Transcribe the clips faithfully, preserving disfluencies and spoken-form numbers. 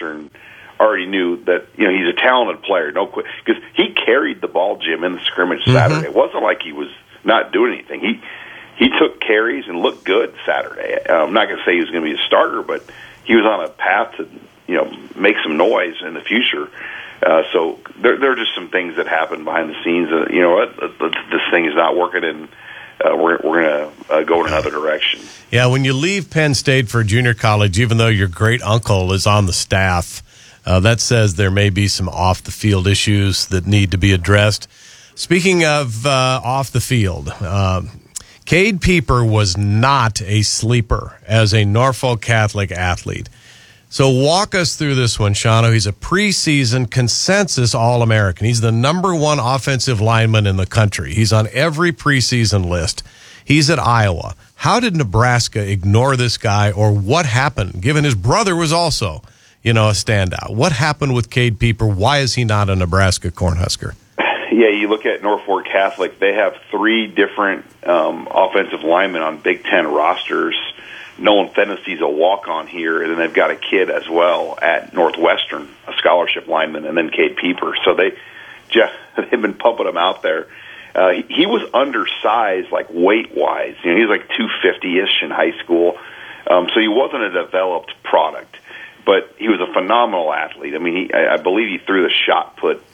Northwestern already knew that, you know, he's a talented player. No, because he carried the ball, Jim, in the scrimmage mm-hmm. Saturday. It wasn't like he was not doing anything. He he took carries and looked good Saturday. I'm not going to say he was going to be a starter, but he was on a path to, you know, make some noise in the future. Uh, so there, there are just some things that happen behind the scenes. Uh, you know what? Uh, this thing is not working, and uh, we're we're going to uh, go in another direction. Yeah, when you leave Penn State for junior college, even though your great uncle is on the staff, uh, that says there may be some off the field issues that need to be addressed. Speaking of uh, off the field, uh, Cade Pieper was not a sleeper as a Norfolk Catholic athlete. So walk us through this one, Shawno. He's a preseason consensus All-American. He's the number one offensive lineman in the country. He's on every preseason list. He's at Iowa. How did Nebraska ignore this guy, or what happened, given his brother was also, you know, a standout? What happened with Cade Pieper? Why is he not a Nebraska Cornhusker? Yeah, you look at Norfolk Catholic, they have three different um, offensive linemen on Big Ten rosters. Nolan Fennessy's a walk-on here, and then they've got a kid as well at Northwestern, a scholarship lineman, and then Cade Pieper. So they, Jeff, they've been pumping him out there. Uh, he, he was undersized, like weight-wise. You know, he was like two fifty-ish in high school, um, so he wasn't a developed product. But he was a phenomenal athlete. I mean, he, I, I believe he threw the shot put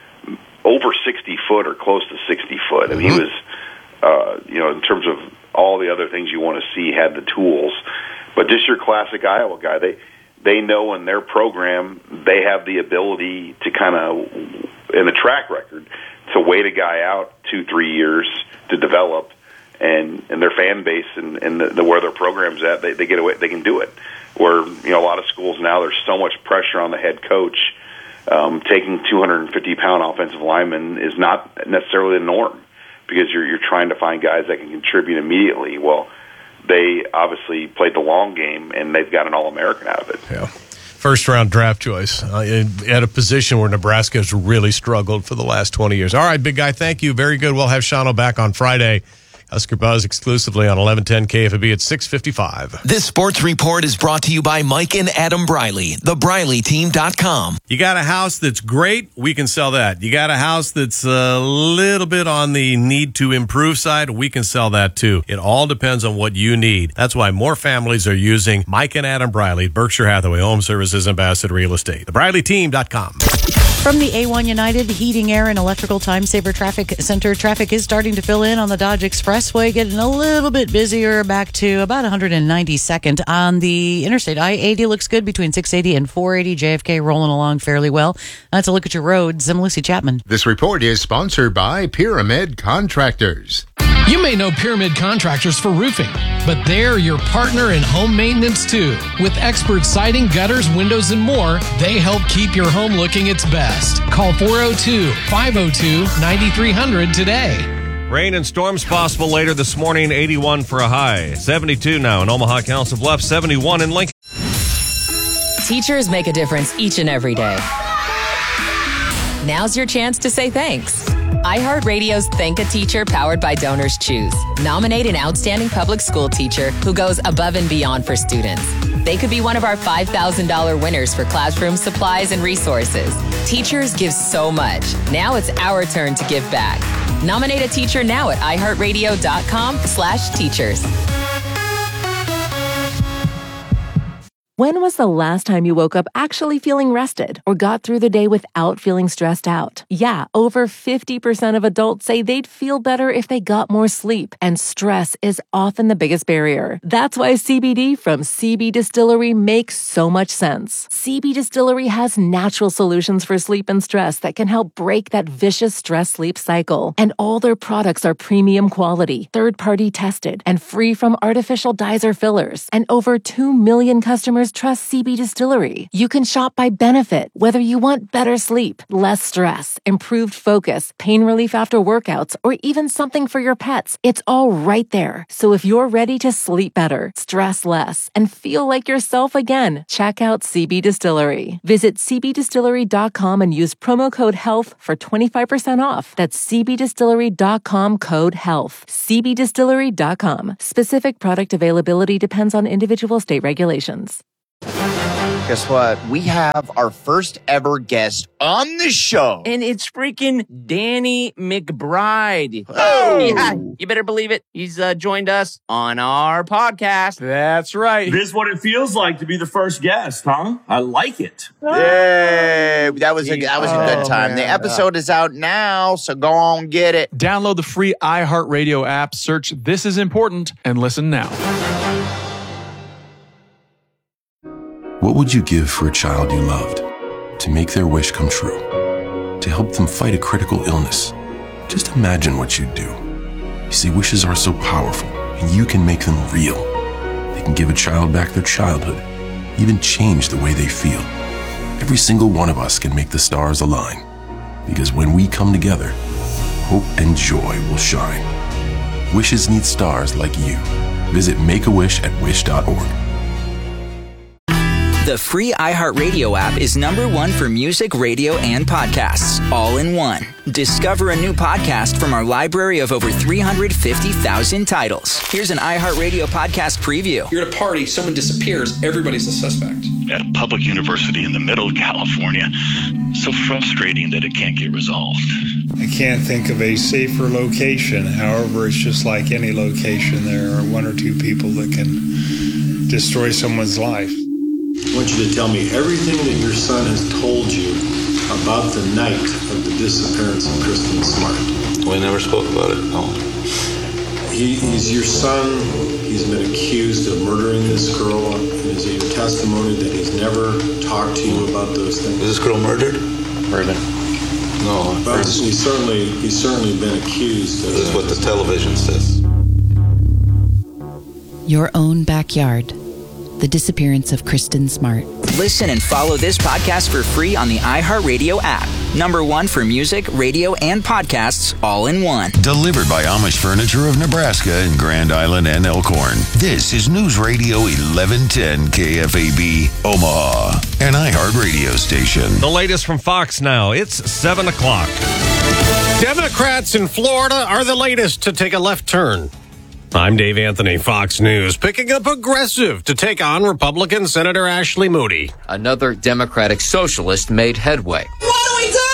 over sixty foot or close to sixty foot. I mean, he was, uh, you know, in terms of all the other things you want to see, had the tools. But just your classic Iowa guy, they they know in their program they have the ability to kind of, in the track record, to wait a guy out two, three years to develop, and, and their fan base and, and the, the where their program's at, they, they get away, they can do it. Where, you know, a lot of schools now, there's so much pressure on the head coach. Um, taking two hundred fifty pound offensive linemen is not necessarily the norm, because you're you're trying to find guys that can contribute immediately. Well, they obviously played the long game, and they've got an All-American out of it. Yeah, first round draft choice uh, at a position where Nebraska has really struggled for the last twenty years. All right, big guy, thank you. Very good. We'll have Shawno back on Friday. Husker Buzz exclusively on eleven ten K F A B at six fifty-five. This sports report is brought to you by Mike and Adam Briley, the Briley Team dot com. You got a house that's great, we can sell that. You got a house that's a little bit on the need to improve side, we can sell that too. It all depends on what you need. That's why more families are using Mike and Adam Briley, Berkshire Hathaway Home Services and Bassett Real Estate. The Briley Team dot com. From the A one United Heating, Air, and Electrical Time Saver Traffic Center, traffic is starting to fill in on the Dodge Expressway, getting a little bit busier, back to about one ninety-second. On the Interstate, I eighty looks good between six eighty and four eighty. J F K rolling along fairly well. That's a look at your roads. I'm Lucy Chapman. This report is sponsored by Pyramid Contractors. You may know Pyramid Contractors for roofing, but they're your partner in home maintenance too. With expert siding, gutters, windows, and more, they help keep your home looking its best. Call four oh two, five oh two, nine three hundred today. Rain and storms possible later this morning, eighty-one for a high. seventy-two now in Omaha, Council Bluffs, seventy-one in Lincoln. Teachers make a difference each and every day. Now's your chance to say thanks. iHeartRadio's Thank a Teacher, powered by Donors Choose. Nominate an outstanding public school teacher who goes above and beyond for students. They could be one of our five thousand dollars winners for classroom supplies and resources. Teachers give so much. Now it's our turn to give back. Nominate a teacher now at iHeartRadio.com slash teachers. When was the last time you woke up actually feeling rested or got through the day without feeling stressed out? Yeah, over fifty percent of adults say they'd feel better if they got more sleep, and stress is often the biggest barrier. That's why C B D from C B Distillery makes so much sense. C B Distillery has natural solutions for sleep and stress that can help break that vicious stress-sleep cycle. And all their products are premium quality, third-party tested, and free from artificial dyes or fillers. And over two million customers trust C B Distillery. You can shop by benefit, whether you want better sleep, less stress, improved focus, pain relief after workouts, or even something for your pets. It's all right there. So if you're ready to sleep better, stress less, and feel like yourself again, check out C B Distillery. Visit C B distillery dot com and use promo code HEALTH for twenty-five percent off. That's C B distillery dot com code HEALTH. C B distillery dot com. Specific product availability depends on individual state regulations. Guess what? We have our first ever guest on the show. And it's freaking Danny McBride. Oh! Yeah, you better believe it. He's uh, joined us on our podcast. That's right. This is what it feels like to be the first guest, huh? I like it. Yay! That was a, that was a good Oh, time. man. The episode is out now, so go on get it. Download the free iHeartRadio app, search This Is Important, and listen now. What would you give for a child you loved? To make their wish come true? To help them fight a critical illness? Just imagine what you'd do. You see, wishes are so powerful, and you can make them real. They can give a child back their childhood, even change the way they feel. Every single one of us can make the stars align. Because when we come together, hope and joy will shine. Wishes need stars like you. Visit Make A Wish at wish dot org. The free iHeartRadio app is number one for music, radio, and podcasts, all in one. Discover a new podcast from our library of over three hundred fifty thousand titles. Here's an iHeartRadio podcast preview. You're at a party, someone disappears, everybody's a suspect. At a public university in the middle of California, so frustrating that it can't get resolved. I can't think of a safer location. However, it's just like any location. There are one or two people that can destroy someone's life. I want you to tell me everything that your son has told you about the night of the disappearance of Kristen Smart. We never spoke about it, no. He, he's your son. He's been accused of murdering this girl. Is it your testimony that he's never talked to you about those things? Was this girl murdered? Murdered. No. But he's certainly, he's certainly been accused of This is what the television says. Your Own Backyard. The Disappearance of Kristen Smart. Listen and follow this podcast for free on the iHeartRadio app. Number one for music, radio, and podcasts, all in one. Delivered by Amish Furniture of Nebraska in Grand Island and Elkhorn. This is News Radio eleven ten K F A B, Omaha, an iHeartRadio station. The latest from Fox now. It's seven o'clock. Democrats in Florida are the latest to take a left turn. I'm Dave Anthony, Fox News, picking a progressive to take on Republican Senator Ashley Moody. Another Democratic socialist made headway. What do we do?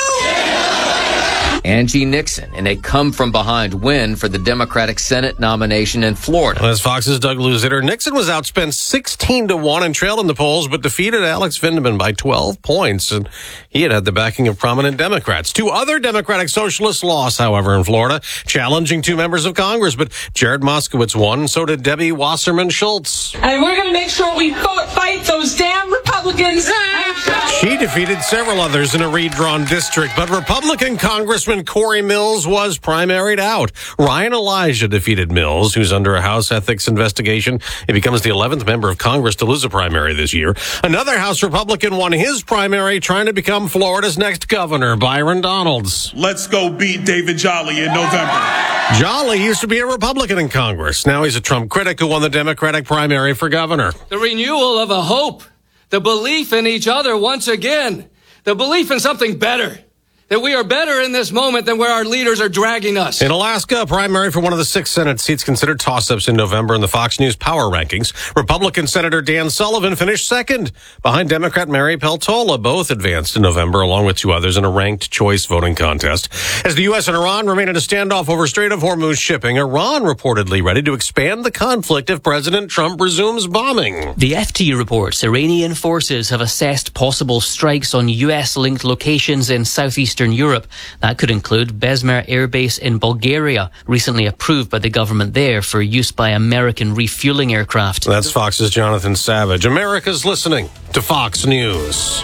Angie Nixon in a come-from-behind win for the Democratic Senate nomination in Florida. As Fox's Doug Luzitter, Nixon was outspent sixteen to one and trailed in the polls, but defeated Alex Vindman by twelve points. And he had had the backing of prominent Democrats. Two other Democratic socialists lost, however, in Florida, challenging two members of Congress. But Jared Moskowitz won, and so did Debbie Wasserman Schultz. And we're going to make sure we fight those damn Republicans. She defeated several others in a redrawn district, but Republican Congressman Corey Mills was primaried out. Ryan Elijah defeated Mills, who's under a House ethics investigation. He becomes the eleventh member of Congress to lose a primary this year. Another House Republican won his primary, trying to become Florida's next governor, Byron Donalds. Let's go beat David Jolly in November. Jolly used to be a Republican in Congress. Now he's a Trump critic who won the Democratic primary for governor. The renewal of a hope, the belief in each other once again, the belief in something better. That we are better in this moment than where our leaders are dragging us. In Alaska, a primary for one of the six Senate seats considered toss-ups in November in the Fox News Power Rankings. Republican Senator Dan Sullivan finished second, behind Democrat Mary Peltola. Both advanced in November, along with two others in a ranked choice voting contest. As the U S and Iran remain in a standoff over Strait of Hormuz shipping, Iran reportedly ready to expand the conflict if President Trump resumes bombing. The F T reports Iranian forces have assessed possible strikes on U S-linked locations in southeastern Europe. That could include Besmer Air Base in Bulgaria, recently approved by the government there for use by American refueling aircraft. That's Fox's Jonathan Savage. America's listening to Fox News.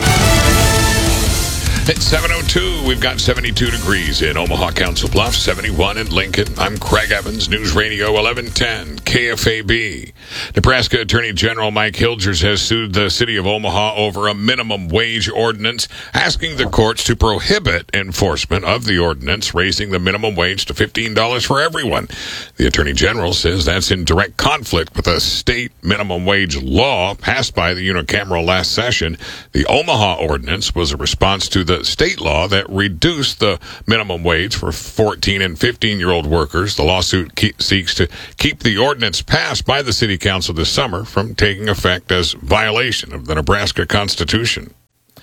It's seven oh two. We've got seventy-two degrees in Omaha, Council Bluffs, seventy-one in Lincoln. I'm Craig Evans, News Radio eleven ten, K F A B. Nebraska Attorney General Mike Hilgers has sued the city of Omaha over a minimum wage ordinance, asking the courts to prohibit enforcement of the ordinance, raising the minimum wage to fifteen dollars for everyone. The Attorney General says that's in direct conflict with a state minimum wage law passed by the unicameral last session. The Omaha ordinance was a response to the a state law that reduced the minimum wage for fourteen and fifteen-year-old workers. The lawsuit keep, seeks to keep the ordinance passed by the city council this summer from taking effect as violation of the Nebraska Constitution.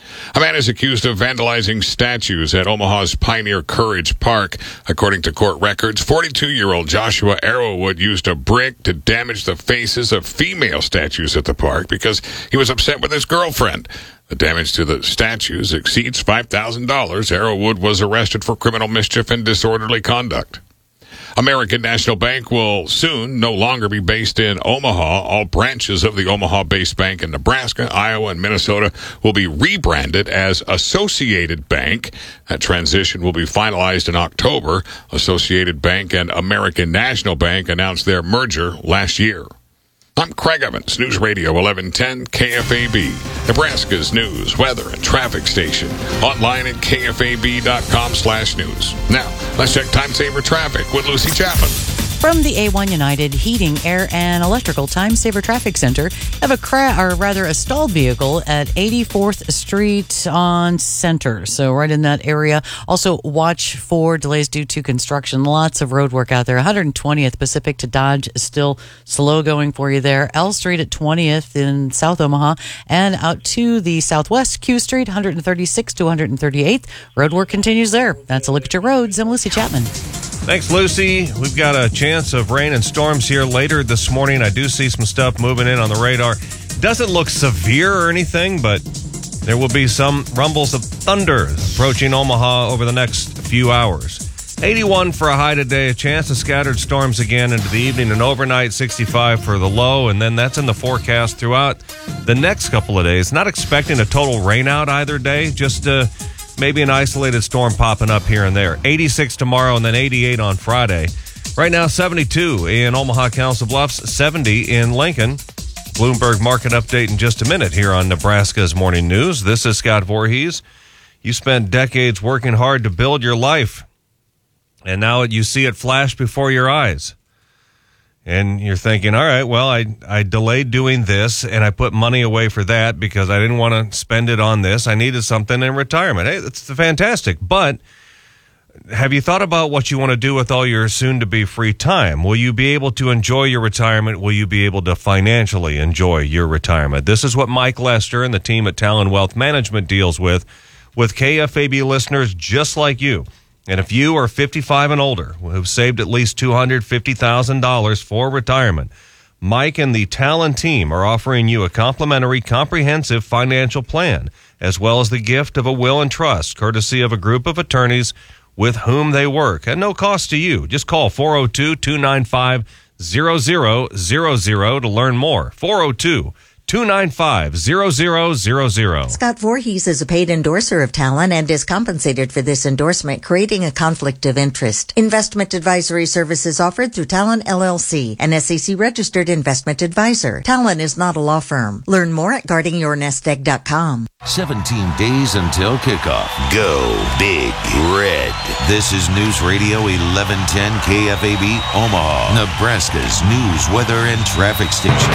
A man is accused of vandalizing statues at Omaha's Pioneer Courage Park. According to court records, forty-two-year-old Joshua Arrowwood used a brick to damage the faces of female statues at the park because he was upset with his girlfriend. The damage to the statues exceeds five thousand dollars. Arrowwood was arrested for criminal mischief and disorderly conduct. American National Bank will soon no longer be based in Omaha. All branches of the Omaha-based bank in Nebraska, Iowa, and Minnesota will be rebranded as Associated Bank. That transition will be finalized in October. Associated Bank and American National Bank announced their merger last year. I'm Craig Evans, News Radio eleven ten K F A B, Nebraska's news, weather, and traffic station. Online at K F A B dot com slash news. Now, let's check time saver traffic with Lucy Chapman. From the A one United Heating, Air, and Electrical Time Saver Traffic Center, have a cra- or rather a stalled vehicle at eighty-fourth Street on Center. So right in that area. Also, watch for delays due to construction. Lots of road work out there. one hundred twentieth Pacific to Dodge is still slow going for you there. L Street at twentieth in South Omaha, and out to the southwest Q Street, one thirty-sixth to one thirty-eighth. Road work continues there. That's a look at your roads. I'm Lucy Chapman. Thanks, Lucy. We've got a chance of rain and storms here later this morning. I do see some stuff moving in on the radar. Doesn't look severe or anything, but there will be some rumbles of thunder approaching Omaha over the next few hours. eighty-one for a high today, a chance of scattered storms again into the evening and overnight, sixty-five for the low, and then that's in the forecast throughout the next couple of days. Not expecting a total rain out either day, just uh, maybe an isolated storm popping up here and there. eighty-six tomorrow and then eighty-eight on Friday. Right now, seventy-two in Omaha, Council Bluffs, seventy in Lincoln. Bloomberg market update in just a minute here on Nebraska's Morning News. This is Scott Voorhees. You spent decades working hard to build your life, and now you see it flash before your eyes. And you're thinking, all right, well, I, I delayed doing this, and I put money away for that because I didn't want to spend it on this. I needed something in retirement. Hey, that's fantastic. But have you thought about what you want to do with all your soon-to-be free time? Will you be able to enjoy your retirement? Will you be able to financially enjoy your retirement? This is what Mike Lester and the team at Talon Wealth Management deals with, with K F A B listeners just like you. And if you are fifty-five and older, who've saved at least two hundred fifty thousand dollars for retirement, Mike and the Talon team are offering you a complimentary, comprehensive financial plan, as well as the gift of a will and trust, courtesy of a group of attorneys with whom they work, at no cost to you. Just call four oh two, two nine five, zero zero zero zero to learn more. four oh two, two nine five, zero zero zero zero. Scott Voorhees is a paid endorser of Talon and is compensated for this endorsement, creating a conflict of interest. Investment advisory services offered through Talon L L C, an S E C-registered investment advisor. Talon is not a law firm. Learn more at guarding your nest egg dot com. seventeen days until kickoff. Go Big Red. This is News Radio eleven ten K F A B, Omaha, Nebraska's news, weather, and traffic station.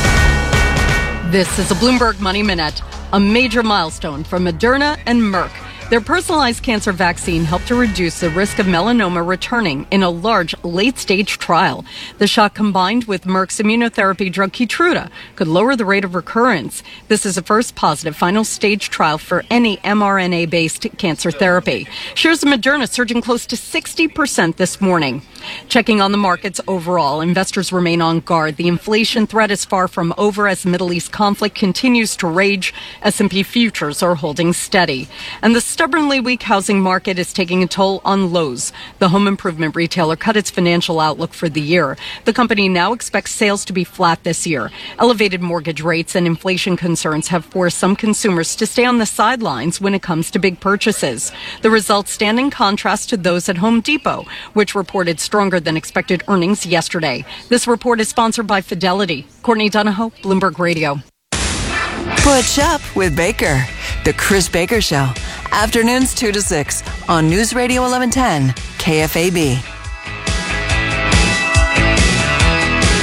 This is a Bloomberg Money Minute. A major milestone from Moderna and Merck. Their personalized cancer vaccine helped to reduce the risk of melanoma returning in a large late-stage trial. The shot, combined with Merck's immunotherapy drug Keytruda, could lower the rate of recurrence. This is the first positive final-stage trial for any mRNA-based cancer therapy. Shares of Moderna surging close to sixty percent this morning. Checking on the markets overall, investors remain on guard. The inflation threat is far from over as the Middle East conflict continues to rage. S and P futures are holding steady. And the stubbornly weak housing market is taking a toll on Lowe's. The home improvement retailer cut its financial outlook for the year. The company now expects sales to be flat this year. Elevated mortgage rates and inflation concerns have forced some consumers to stay on the sidelines when it comes to big purchases. The results stand in contrast to those at Home Depot, which reported stronger than expected earnings yesterday. This report is sponsored by Fidelity. Courtney Donahoe, Bloomberg Radio. Push up with Baker. The Chris Baker Show. Afternoons two to six on News Radio eleven ten K F A B.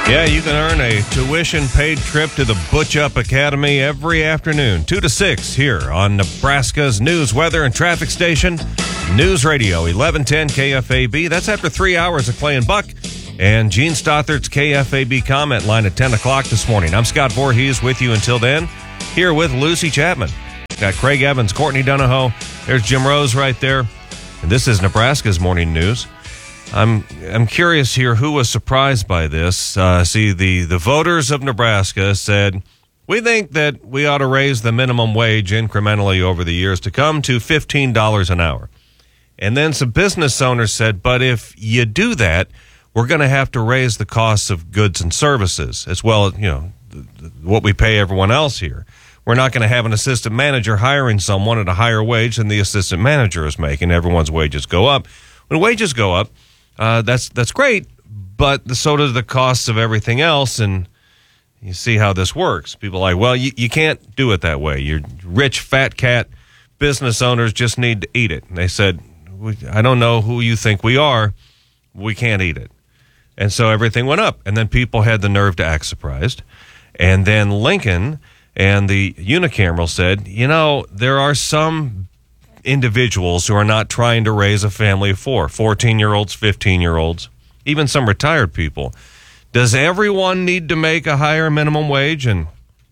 Yeah, you can earn a tuition-paid trip to the Butch Up Academy every afternoon, two to six, here on Nebraska's news, weather, and traffic station, News Radio eleven ten K F A B. That's after three hours of Clay and Buck and Gene Stothart's K F A B comment line at ten o'clock this morning. I'm Scott Voorhees with you until then, here with Lucy Chapman. Got Craig Evans, Courtney Donahoe. There's Jim Rose right there. And this is Nebraska's morning news. I'm I'm curious here who was surprised by this. Uh, see, the, the voters of Nebraska said, we think that we ought to raise the minimum wage incrementally over the years to come to fifteen dollars an hour. And then some business owners said, but if you do that, we're going to have to raise the costs of goods and services as well as, you know, what we pay everyone else here. We're not going to have an assistant manager hiring someone at a higher wage than the assistant manager is making. Everyone's wages go up. When wages go up, Uh, that's that's great, but so do the costs of everything else, and you see how this works. People are like, well, you, you can't do it that way. You're rich, fat cat business owners just need to eat it. And they said, I don't know who you think we are. We can't eat it. And so everything went up, and then people had the nerve to act surprised. And then Lincoln and the unicameral said, you know, there are some individuals who are not trying to raise a family of four, fourteen-year-olds, fifteen-year-olds, even some retired people. Does everyone need to make a higher minimum wage? And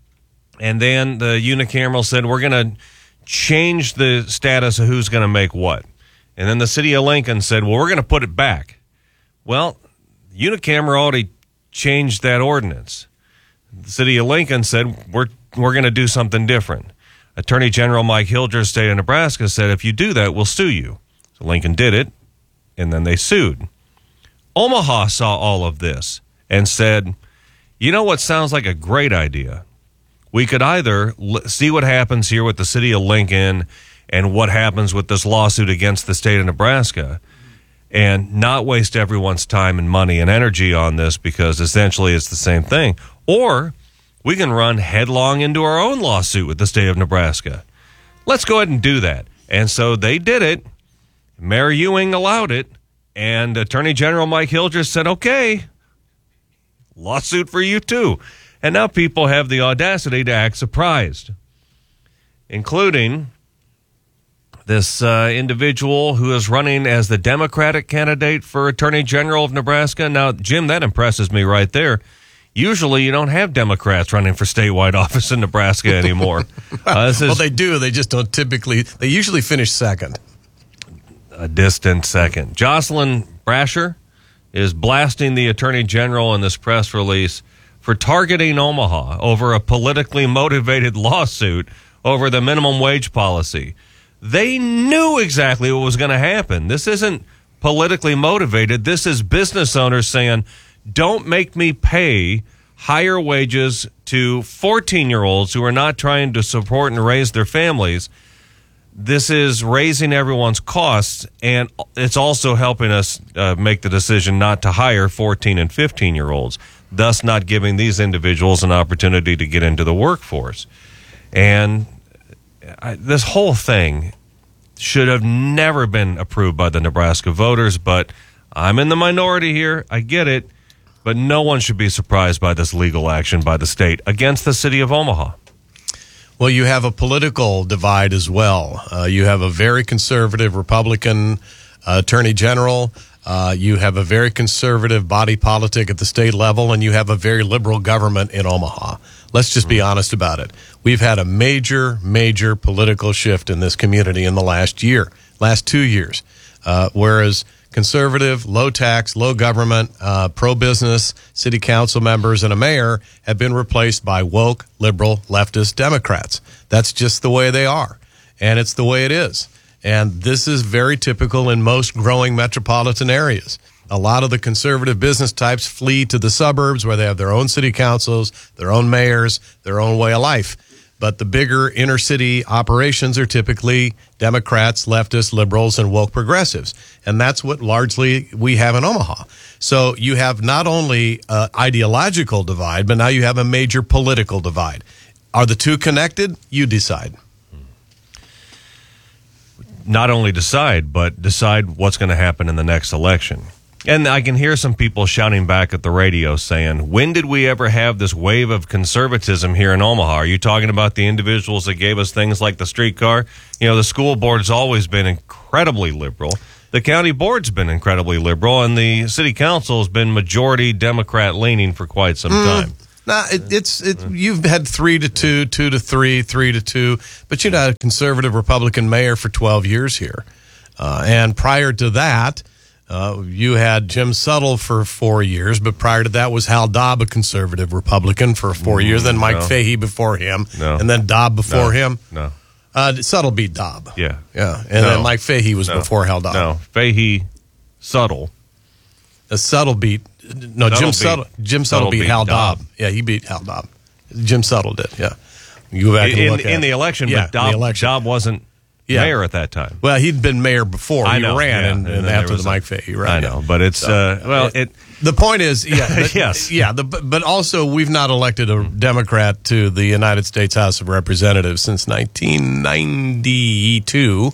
and then the unicameral said, we're going to change the status of who's going to make what. And then the city of Lincoln said, well, we're going to put it back. Well, unicameral already changed that ordinance. The city of Lincoln said, we're we're going to do something different. Attorney General Mike Hilgers, state of Nebraska, said, if you do that, we'll sue you. So Lincoln did it, and then they sued. Omaha saw all of this and said, you know what sounds like a great idea? We could either l- see what happens here with the city of Lincoln and what happens with this lawsuit against the state of Nebraska and not waste everyone's time and money and energy on this because essentially it's the same thing. Or we can run headlong into our own lawsuit with the state of Nebraska. Let's go ahead and do that. And so they did it. Mayor Ewing allowed it. And Attorney General Mike Hilgers said, okay, lawsuit for you too. And now people have the audacity to act surprised, including this uh, individual who is running as the Democratic candidate for Attorney General of Nebraska. Now, Jim, that impresses me right there. Usually you don't have Democrats running for statewide office in Nebraska anymore. Uh, this is well, they do. They just don't typically. They usually finish second. A distant second. Jocelyn Brasher is blasting the Attorney General in this press release for targeting Omaha over a politically motivated lawsuit over the minimum wage policy. They knew exactly what was going to happen. This isn't politically motivated. This is business owners saying, don't make me pay higher wages to fourteen-year-olds who are not trying to support and raise their families. This is raising everyone's costs, and it's also helping us uh, make the decision not to hire fourteen and fifteen-year-olds, thus not giving these individuals an opportunity to get into the workforce. And I, this whole thing should have never been approved by the Nebraska voters, but I'm in the minority here. I get it. But no one should be surprised by this legal action by the state against the city of Omaha. Well, you have a political divide as well. Uh, you have a very conservative Republican uh, attorney general. Uh, you have a very conservative body politic at the state level, and you have a very liberal government in Omaha. Let's just be honest about it. We've had a major, major political shift in this community in the last year, last two years, uh, whereas conservative, low tax, low government, uh, pro-business city council members and a mayor have been replaced by woke, liberal, leftist Democrats. That's just the way they are, and it's the way it is. And this is very typical in most growing metropolitan areas. A lot of the conservative business types flee to the suburbs where they have their own city councils, their own mayors, their own way of life. But the bigger inner city operations are typically Democrats, leftists, liberals, and woke progressives. And that's what largely we have in Omaha. So you have not only an ideological divide, but now you have a major political divide. Are the two connected? You decide. Not only decide, but decide what's going to happen in the next election. And I can hear some people shouting back at the radio saying, when did we ever have this wave of conservatism here in Omaha? Are you talking about the individuals that gave us things like the streetcar? You know, the school board's always been incredibly liberal. The county board's been incredibly liberal, and the city council has been majority Democrat leaning for quite some Mm. time. No, it, it's it. You've had three to two, two to three, three to two, but you had a conservative Republican mayor for twelve years here, uh, and prior to that, uh, you had Jim Suttle for four years. But prior to that was Hal Dobb, a conservative Republican, for four years. Then Mike no. Fahey before him, No. and then Dobb before No. him. No, uh, Suttle beat Dobb. Yeah, yeah, and No. then Mike Fahey was No. before Hal Dobb. No, Fahey, Suttle. A Suttle beat no Suttle Jim beat- Suttle. Jim Suttle, Suttle beat, beat Hal Dobb. Dobb. Yeah, he beat Hal Dobb. Jim Suttle did. Yeah, you go back and In, look at in it. the election, Yeah, but Dobb, in the election. Dobb wasn't Yeah. mayor at that time. Well, he'd been mayor before. I He know, ran yeah, and, and and then after there the was a- Mike Fahey, right? I know, but it's, uh, well, it- the point is, yeah, but- Yes. yeah. The, but but also, we've not elected a Democrat to the United States House of Representatives since nineteen ninety-two.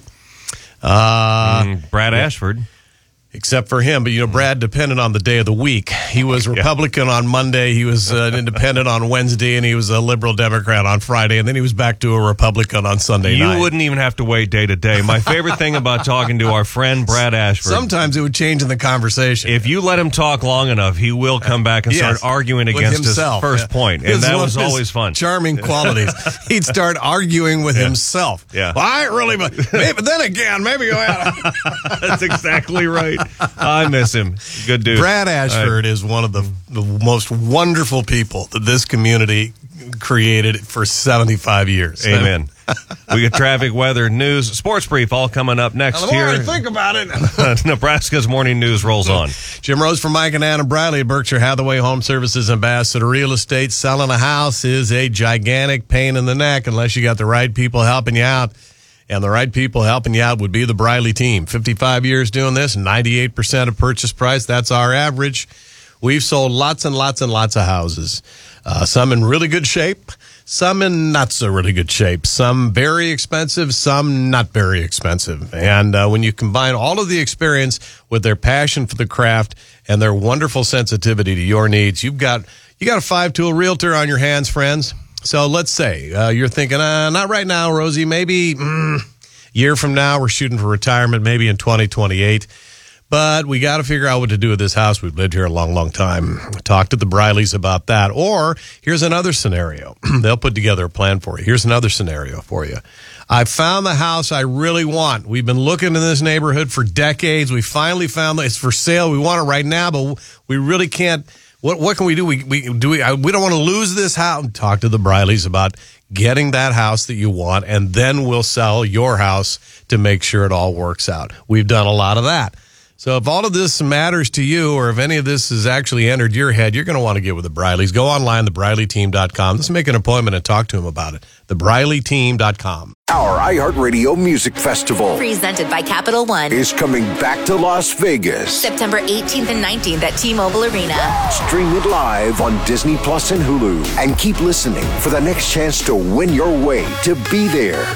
Uh, Mm, Brad Ashford. Except for him, but you know, Brad depended on the day of the week. He was Republican on Monday, he was uh, an independent on Wednesday, and he was a liberal Democrat on Friday, and then he was back to a Republican on Sunday You night. wouldn't even have to wait day to day. My favorite thing about talking to our friend Brad Ashford. Sometimes it would change in the conversation. If you let him talk long enough, he will come back and Yes, start arguing with against himself, his first yeah. point, It and that one was of his always fun. Charming qualities. He'd start arguing with Yeah. himself. Yeah. Well, I ain't really, but maybe, then again, maybe you ought to. That's exactly right. I miss him. Good dude. Brad Ashford Uh, is one of the, the most wonderful people that this community created for seventy-five years. Amen. We got traffic, weather, news, sports brief all coming up next The more I here. think about it. Nebraska's morning news rolls on. Jim Rose from Mike and Anna Bradley, Berkshire Hathaway Home Services Ambassador Real Estate. Selling a house is a gigantic pain in the neck unless you got the right people helping you out. And the right people helping you out would be the Briley team. fifty-five years doing this, ninety-eight percent of purchase price. That's our average. We've sold lots and lots and lots of houses. Uh, some in really good shape, some in not so really good shape, some very expensive, some not very expensive. And uh, when you combine all of the experience with their passion for the craft and their wonderful sensitivity to your needs, you've got you got a five-tool realtor on your hands, friends. So let's say uh, you're thinking, uh, not right now, Rosie, maybe mm, year from now, we're shooting for retirement, maybe in twenty twenty-eight. But we got to figure out what to do with this house. We've lived here a long, long time. Talk to the Brileys about that. Or here's another scenario. They'll put together a plan for you. Here's another scenario for you. I found the house I really want. We've been looking in this neighborhood for decades. We finally found it. It's for sale. We want it right now, but we really can't. What what can we do? We we do we I, we don't want to lose this house. Talk to the Brileys about getting that house that you want, and then we'll sell your house to make sure it all works out. We've done a lot of that. So if all of this matters to you, or if any of this has actually entered your head, you're going to want to get with the Brileys. Go online, the briley team dot com. Let's make an appointment and talk to them about it. the briley team dot com. Our iHeartRadio Music Festival presented by Capital One is coming back to Las Vegas. September eighteenth and nineteenth at T-Mobile Arena. Stream it live on Disney Plus and Hulu. And keep listening for the next chance to win your way to be there.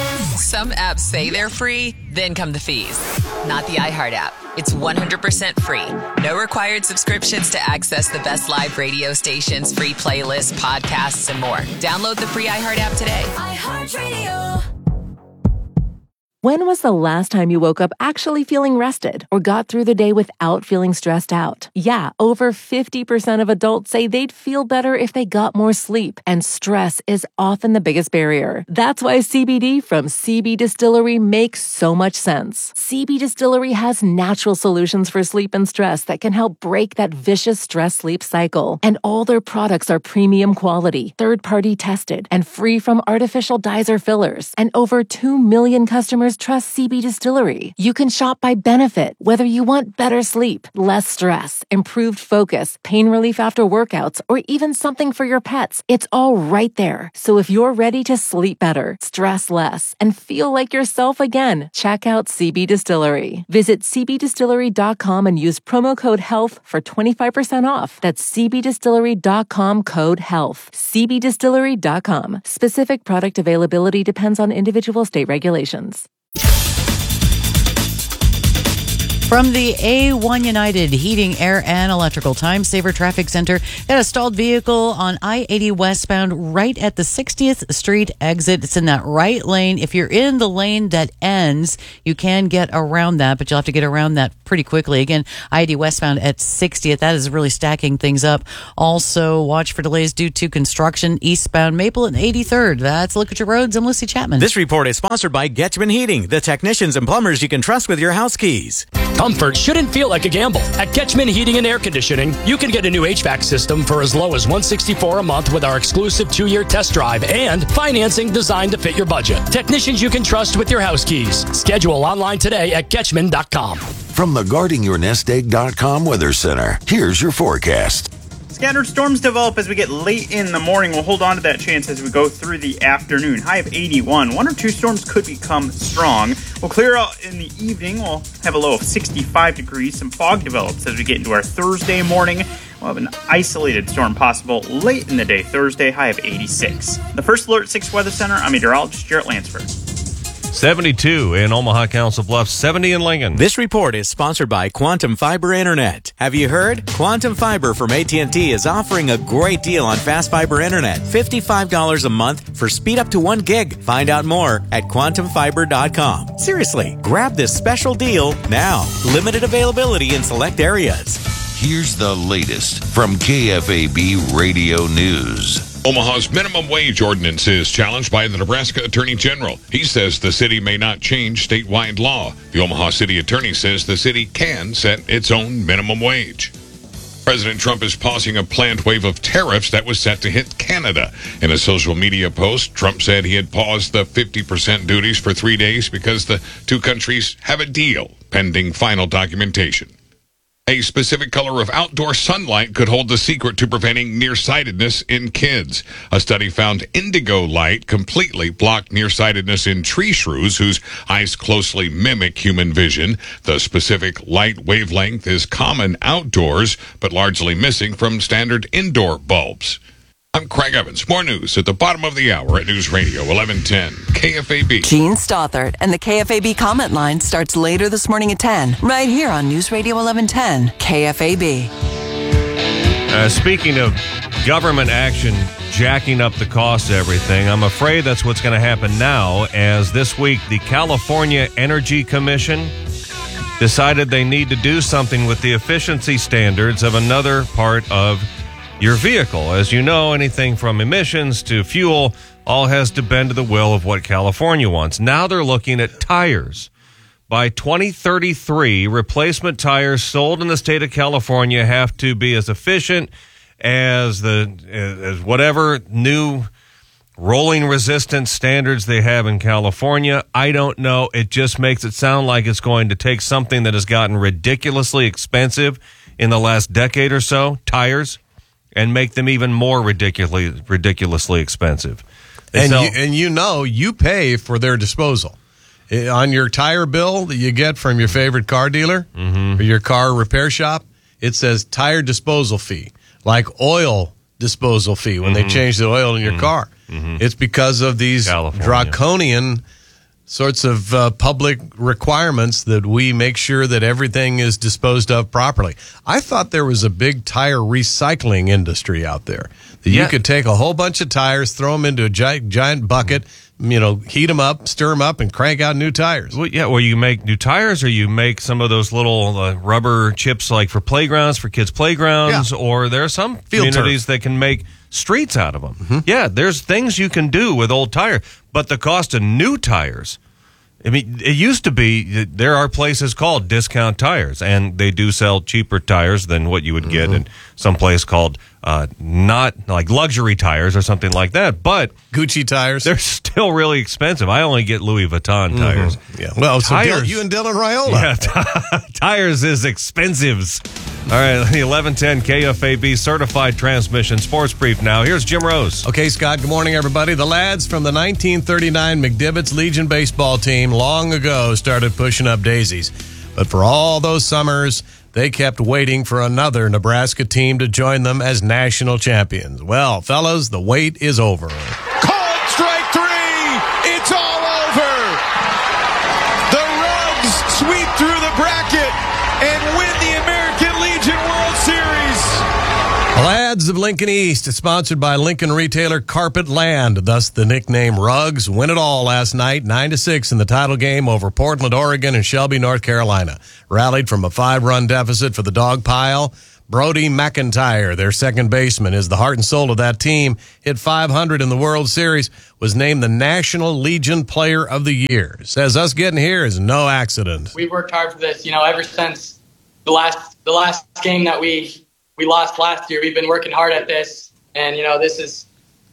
Some apps say they're free, then come the fees. Not the iHeart app. It's one hundred percent free. No required subscriptions to access the best live radio stations, free playlists, podcasts, and more. Download the free iHeart app today. iHeartRadio. When was the last time you woke up actually feeling rested or got through the day without feeling stressed out? Yeah, over fifty percent of adults say they'd feel better if they got more sleep, and stress is often the biggest barrier. That's why C B D from C B Distillery makes so much sense. C B Distillery has natural solutions for sleep and stress that can help break that vicious stress-sleep cycle. And all their products are premium quality, third-party tested, and free from artificial dyes or fillers. And over two million customers trust C B Distillery. You can shop by benefit, whether you want better sleep, less stress, improved focus, pain relief after workouts, or even something for your pets. It's all right there. So if you're ready to sleep better, stress less, and feel like yourself again, check out C B Distillery. Visit c b distillery dot com and use promo code HEALTH for twenty-five percent off. That's c b distillery dot com code HEALTH. c b distillery dot com. Specific product availability depends on individual state regulations. From the A one United Heating, Air, and Electrical Time Saver Traffic Center, got a stalled vehicle on I eighty westbound right at the sixtieth Street exit. It's in that right lane. If you're in the lane that ends, you can get around that, but you'll have to get around that pretty quickly. Again, I eighty westbound at sixtieth. That is really stacking things up. Also, watch for delays due to construction eastbound Maple and eighty-third. That's Look at Your Roads. I'm Lucy Chapman. This report is sponsored by Getchman Heating, the technicians and plumbers you can trust with your house keys. Comfort shouldn't feel like a gamble. At Getchman Heating and Air Conditioning, you can get a new H V A C system for as low as one hundred sixty-four dollars a month with our exclusive two-year test drive and financing designed to fit your budget. Technicians you can trust with your house keys. Schedule online today at Getchman dot com. From the guarding your nest egg dot com Weather Center, here's your forecast. Scattered storms develop as we get late in the morning. We'll hold on to that chance as we go through the afternoon. High of eighty-one. One or two storms could become strong. We'll clear out in the evening. We'll have a low of sixty-five degrees. Some fog develops as we get into our Thursday morning. We'll have an isolated storm possible late in the day Thursday, high of eighty-six. The First Alert six Weather Center, I'm meteorologist Jarrett Lansford. seventy-two in Omaha Council Bluffs, seventy in Lincoln. This report is sponsored by Quantum Fiber Internet. Have you heard? Quantum Fiber from A T and T is offering a great deal on fast fiber internet. fifty-five dollars a month for speed up to one gig. Find out more at quantum fiber dot com. Seriously, grab this special deal now. Limited availability in select areas. Here's the latest from K F A B Radio News. Omaha's minimum wage ordinance is challenged by the Nebraska Attorney General. He says the city may not change statewide law. The Omaha City Attorney says the city can set its own minimum wage. President Trump is pausing a planned wave of tariffs that was set to hit Canada. In a social media post, Trump said he had paused the fifty percent duties for three days because the two countries have a deal pending final documentation. A specific color of outdoor sunlight could hold the secret to preventing nearsightedness in kids. A study found indigo light completely blocked nearsightedness in tree shrews whose eyes closely mimic human vision. The specific light wavelength is common outdoors, but largely missing from standard indoor bulbs. I'm Craig Evans. More news at the bottom of the hour at News Radio eleven ten K F A B. Gene Stothert and the K F A B comment line starts later this morning at ten, right here on News Radio eleven ten K F A B. Uh, speaking of government action jacking up the cost of everything, I'm afraid that's what's going to happen now, as this week the California Energy Commission decided they need to do something with the efficiency standards of another part of your vehicle. As you know, anything from emissions to fuel all has to bend to the will of what California wants. Now they're looking at tires. By twenty thirty-three, replacement tires sold in the state of California have to be as efficient as the as whatever new rolling resistance standards they have in California. I don't know. It just makes it sound like it's going to take something that has gotten ridiculously expensive in the last decade or so, tires, and make them even more ridiculously ridiculously expensive. And so, you, and you know, you pay for their disposal. On your tire bill that you get from your favorite car dealer mm-hmm. or your car repair shop, it says tire disposal fee, like oil disposal fee when mm-hmm. they change the oil in your mm-hmm. car. Mm-hmm. It's because of these California. draconian sorts of uh, public requirements that we make sure that everything is disposed of properly. I thought there was a big tire recycling industry out there. That Yeah. you could take a whole bunch of tires, throw them into a giant, giant bucket, you know, heat them up, stir them up, and crank out new tires. Well, yeah, well, you make new tires, or you make some of those little uh, rubber chips like for playgrounds, for kids' playgrounds, Yeah. or there are some Field communities turf. that can make streets out of them. Mm-hmm. Yeah, there's things you can do with old tire, but the cost of new tires, I mean, it used to be, there are places called Discount Tires, and they do sell cheaper tires than what you would Mm-hmm. get in some place called uh, not like luxury tires or something like that, but Gucci tires. they're still really expensive. I only get Louis Vuitton tires. Mm-hmm. Yeah. Well, so Tires. Dylan, you and Dylan Raiola. Yeah, t- tires is expensives. All right, the eleven ten K F A B certified transmission sports brief now. Here's Jim Rose. Okay, Scott, good morning, everybody. The lads from the nineteen thirty-nine McDivitt's Legion baseball team long ago started pushing up daisies. But for all those summers, they kept waiting for another Nebraska team to join them as national champions. Well, fellas, the wait is over. Called strike three. It's all over. The Rugs sweep through the bracket Lads of Lincoln East is sponsored by Lincoln retailer Carpet Land, thus the nickname Rugs. Win it all last night, nine to six in the title game over Portland, Oregon and Shelby, North Carolina. Rallied from a five-run deficit for the dog pile. Brody McIntyre, their second baseman, is the heart and soul of that team. Hit five hundred in the World Series, was named the National Legion Player of the Year. Says us getting here is no accident. We worked hard for this, you know, ever since the last the last game that we we lost last year. We've been working hard at this, and you know, this is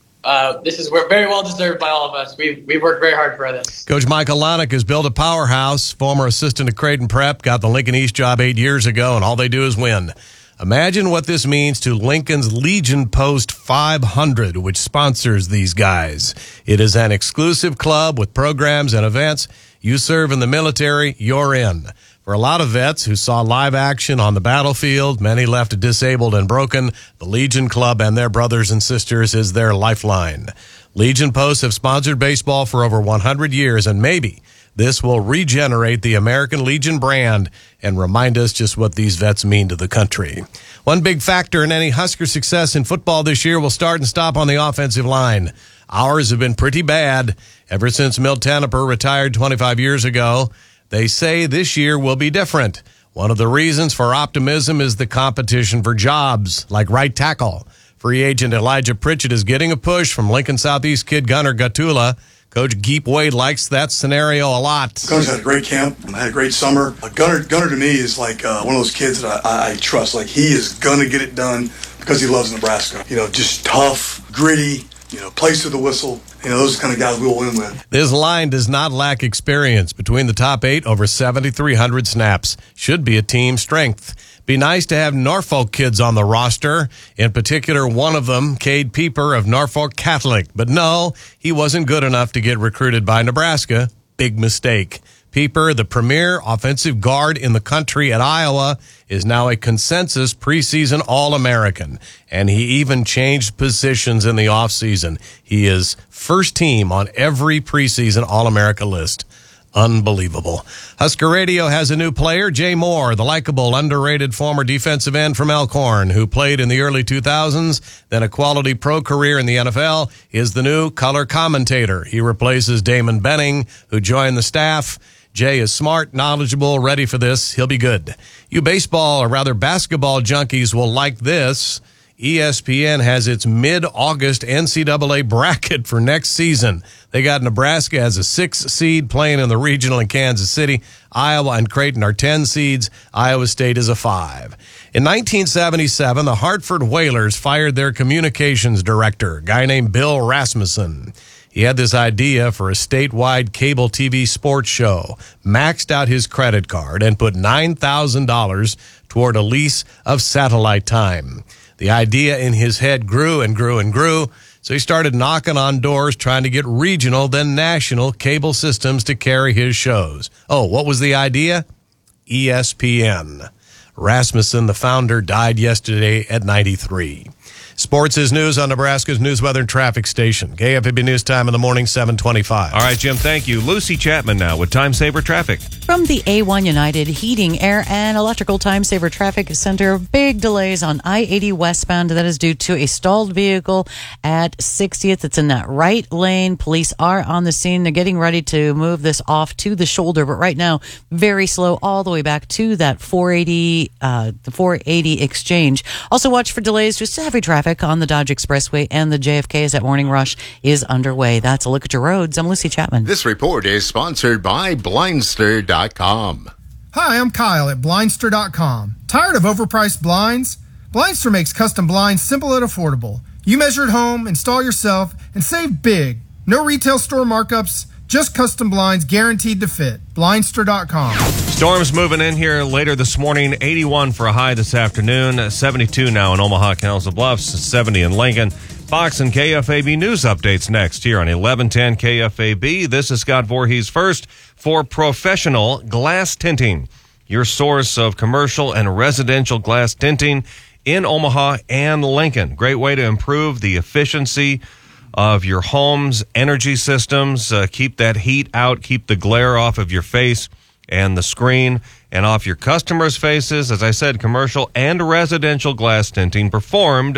uh, this is we're very well deserved by all of us. We've we've worked very hard for this. Coach Mike Alanik has built a powerhouse. Former assistant at Creighton Prep, got the Lincoln East job eight years ago, and all they do is win. Imagine what this means to Lincoln's Legion Post five hundred, which sponsors these guys. It is an exclusive club with programs and events. You serve in the military, you're in. For a lot of vets who saw live action on the battlefield, many left disabled and broken, the Legion Club and their brothers and sisters is their lifeline. Legion Posts have sponsored baseball for over one hundred years, and maybe this will regenerate the American Legion brand and remind us just what these vets mean to the country. One big factor in any Husker success in football this year will start and stop on the offensive line. Ours have been pretty bad ever since Milt Taniper retired twenty-five years ago. They say this year will be different. One of the reasons for optimism is the competition for jobs, like right tackle. Free agent Elijah Pritchett is getting a push from Lincoln Southeast kid Gunnar Gatula. Coach Geep Wade likes that scenario a lot. Gunner's had a great camp. I had a great summer. Uh, Gunner, Gunner to me is like uh, one of those kids that I, I, I trust. Like, he is going to get it done because he loves Nebraska. You know, just tough, gritty, you know, plays to the whistle. You know, those are the kind of guys we'll win with. This line does not lack experience. Between the top eight, over seventy-three hundred snaps. Should be a team strength. Be nice to have Norfolk kids on the roster. In particular, one of them, Cade Pieper of Norfolk Catholic. But no, he wasn't good enough to get recruited by Nebraska. Big mistake. Pieper, the premier offensive guard in the country at Iowa, is now a consensus preseason All-American. And he even changed positions in the offseason. He is first team on every preseason All-America list. Unbelievable. Husker Radio has a new player, Jay Moore, the likable, underrated former defensive end from Elkhorn, who played in the early two thousands, then a quality pro career in the N F L, is the new color commentator. He replaces Damon Benning, who joined the staff. Jay is smart, knowledgeable, ready for this. He'll be good. You baseball, or rather basketball junkies will like this. E S P N has its mid-August N C double A bracket for next season. They got Nebraska as a six seed playing in the regional in Kansas City. Iowa and Creighton are ten seeds. Iowa State is a five. In nineteen seventy-seven, the Hartford Whalers fired their communications director, a guy named Bill Rasmussen. He had this idea for a statewide cable T V sports show, maxed out his credit card, and put nine thousand dollars toward a lease of satellite time. The idea in his head grew and grew and grew, so he started knocking on doors trying to get regional, then national cable systems to carry his shows. Oh, what was the idea? E S P N. Rasmussen, the founder, died yesterday at ninety-three. Sports is news on Nebraska's News, Weather, and Traffic Station. K F A B News Time in the morning, seven twenty-five. All right, Jim, thank you. Lucy Chapman now with Time Saver Traffic. From the A one United Heating, Air, and Electrical Time Saver Traffic Center, big delays on I eighty westbound. That is due to a stalled vehicle at sixtieth. It's in that right lane. Police are on the scene. They're getting ready to move this off to the shoulder, but right now, very slow all the way back to that four eighty, uh, the four eighty exchange. Also, watch for delays, just heavy traffic on the Dodge Expressway and the J F K as that morning rush is underway. That's a look at your roads. I'm Lucy Chapman. This report is sponsored by Blindster dot com. Hi, I'm Kyle at Blindster dot com. Tired of overpriced blinds? Blindster makes custom blinds simple and affordable. You measure at home, install yourself, and save big. No retail store markups, just custom blinds guaranteed to fit. Blindster dot com. Storms moving in here later this morning. eighty-one for a high this afternoon. seventy-two now in Omaha, Council Bluffs. seventy in Lincoln. Fox and K F A B news updates next here on eleven ten K F A B. This is Scott Voorhees first for Professional Glass Tinting, your source of commercial and residential glass tinting in Omaha and Lincoln. Great way to improve the efficiency of your home's energy systems. Uh, keep that heat out, keep the glare off of your face and the screen and off your customers' faces. As I said, commercial and residential glass tinting performed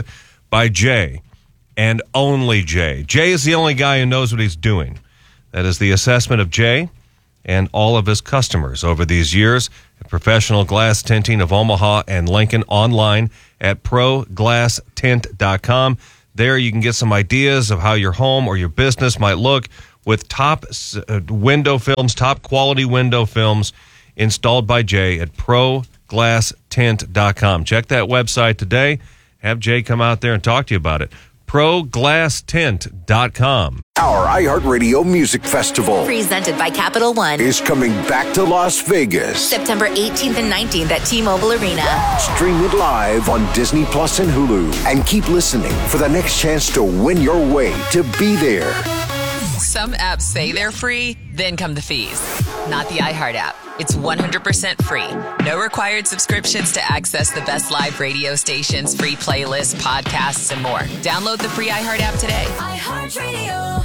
by Jay, and only Jay. Jay is the only guy who knows what he's doing. That is the assessment of Jay and all of his customers over these years at Professional Glass Tinting of Omaha and Lincoln, online at pro glass tint dot com. There you can get some ideas of how your home or your business might look with top uh, window films, top quality window films installed by Jay at pro glass tint dot com. Check that website today. Have Jay come out there and talk to you about it. pro glass tint dot com. Our iHeartRadio Music Festival, presented by Capital One, is coming back to Las Vegas. September eighteenth and nineteenth at T-Mobile Arena. Stream it live on Disney Plus and Hulu. And keep listening for the next chance to win your way to be there. Some apps say they're free, then come the fees. Not the iHeart app. It's one hundred percent free. No required subscriptions to access the best live radio stations, free playlists, podcasts, and more. Download the free iHeart app today. iHeartRadio.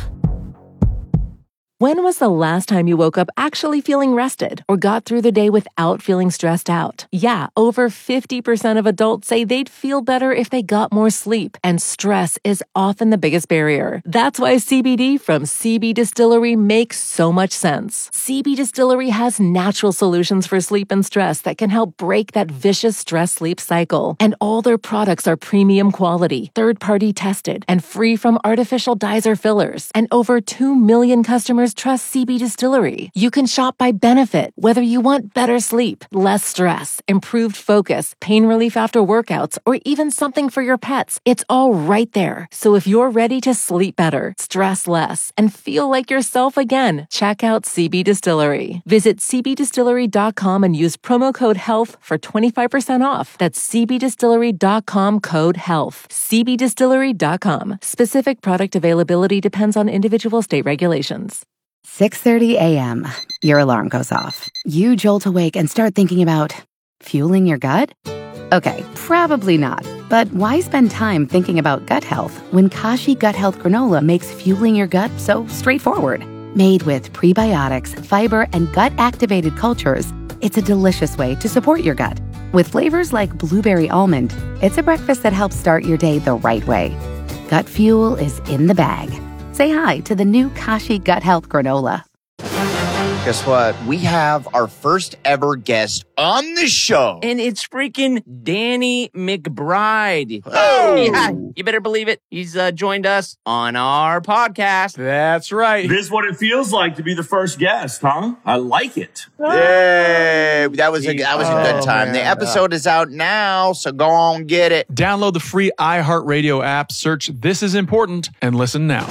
When was the last time you woke up actually feeling rested or got through the day without feeling stressed out? Yeah, over fifty percent of adults say they'd feel better if they got more sleep, and stress is often the biggest barrier. That's why C B D from C B Distillery makes so much sense. C B Distillery has natural solutions for sleep and stress that can help break that vicious stress-sleep cycle. And all their products are premium quality, third-party tested, and free from artificial dyes or fillers. And over two million customers trust C B Distillery. You can shop by benefit, whether you want better sleep, less stress, improved focus, pain relief after workouts, or even something for your pets. It's all right there. So if you're ready to sleep better, stress less, and feel like yourself again, check out C B Distillery. Visit c b distillery dot com and use promo code HEALTH for twenty-five percent off. That's c b distillery dot com code HEALTH. c b distillery dot com. Specific product availability depends on individual state regulations. six thirty a.m. Your alarm goes off. You jolt awake and start thinking about fueling your gut? Okay, probably not. But why spend time thinking about gut health when Kashi Gut Health Granola makes fueling your gut so straightforward? Made with prebiotics, fiber, and gut-activated cultures, it's a delicious way to support your gut. With flavors like blueberry almond, it's a breakfast that helps start your day the right way. Gut fuel is in the bag. Say hi to the new Kashi Gut Health Granola. Guess what? We have our first ever guest on the show. And it's freaking Danny McBride. Oh! Yeah, you better believe it. He's uh, joined us on our podcast. That's right. This is what it feels like to be the first guest, huh? I like it. Yay! That was a, that was a good time. Oh, the man. episode is out now, so go on, get it. Download the free iHeartRadio app, search This Is Important, and listen now.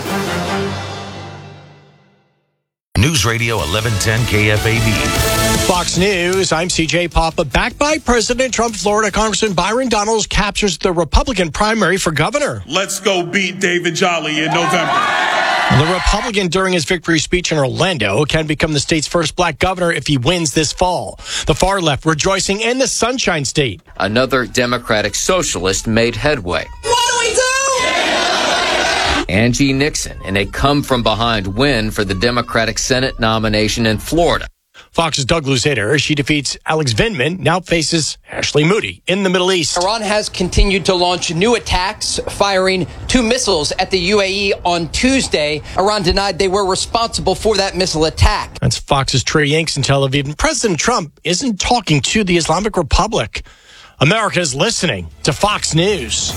News Radio eleven ten K F A B. Fox News, I'm C J Papa. Backed by President Trump, Florida Congressman Byron Donalds captures the Republican primary for governor. Let's go beat David Jolly in November. The Republican, during his victory speech in Orlando, can become the state's first black governor if he wins this fall. The far left rejoicing in the Sunshine State. Another Democratic socialist made headway. What do we do? Angie Nixon in a come-from-behind win for the Democratic Senate nomination in Florida. Fox's Doug Luzader, she defeats Alex Vindman, now faces Ashley Moody in the Middle East. Iran has continued to launch new attacks, firing two missiles at the U A E on Tuesday. Iran denied they were responsible for that missile attack. That's Fox's Trey Yanks in Tel Aviv. And President Trump isn't talking to the Islamic Republic. America is listening to Fox News.